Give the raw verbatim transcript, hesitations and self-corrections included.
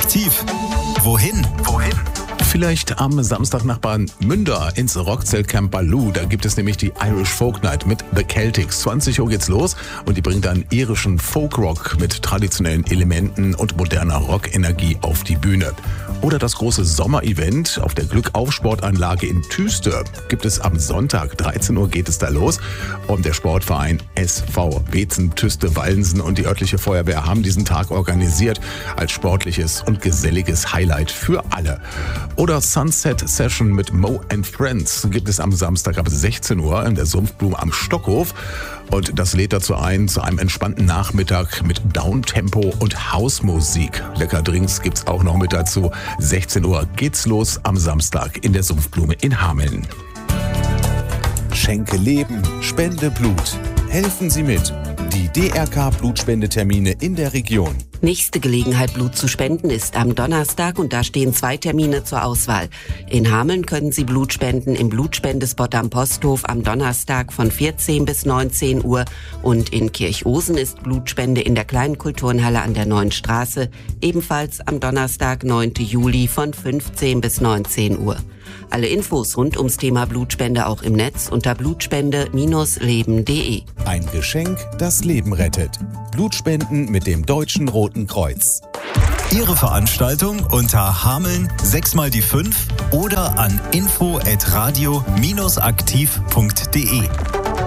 Aktiv. Wohin? Wohin? Vielleicht am Samstag nach Münder ins Rockzeltcamp Baloo. Da gibt es nämlich die Irish Folk Night mit The Celtics. zwanzig Uhr geht's los und die bringt dann irischen Folkrock mit traditionellen Elementen und moderner Rockenergie auf die Bühne. Oder das große Sommerevent auf der Glückauf-Sportanlage in Tüste gibt es am Sonntag. dreizehn Uhr geht es da los. Und der Sportverein S V Beetzen, Tüste, Wallensen und die örtliche Feuerwehr haben diesen Tag organisiert als sportliches und geselliges Highlight für alle. Oder Sunset Session mit Mo and Friends gibt es am Samstag ab sechzehn Uhr in der Sumpfblume am Stockhof. Und das lädt dazu ein, zu einem entspannten Nachmittag mit Downtempo und Hausmusik. Lecker Drinks gibt's auch noch mit dazu. sechzehn Uhr geht's los am Samstag in der Sumpfblume in Hameln. Schenke Leben, spende Blut. Helfen Sie mit. Die D R K-Blutspendetermine in der Region. Nächste Gelegenheit, Blut zu spenden, ist am Donnerstag und da stehen zwei Termine zur Auswahl. In Hameln können Sie Blut spenden im Blutspendespot am Posthof am Donnerstag von vierzehn bis neunzehn Uhr und in Kirchosen ist Blutspende in der kleinen Kulturnhalle an der Neuen Straße, ebenfalls am Donnerstag, neunten Juli von fünfzehn bis neunzehn Uhr. Alle Infos rund ums Thema Blutspende auch im Netz unter blutspende Bindestrich leben Punkt de. Ein Geschenk, das Leben rettet. Blutspenden mit dem Deutschen Roten Kreuz. Ihre Veranstaltung unter Hameln sechs mal die fünf oder an info at radio aktiv punkt de.